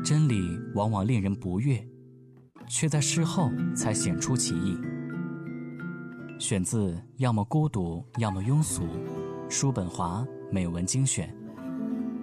真理往往令人不悦，却在事后才显出其意。选自要么孤独，要么庸俗，叔本华美文精选。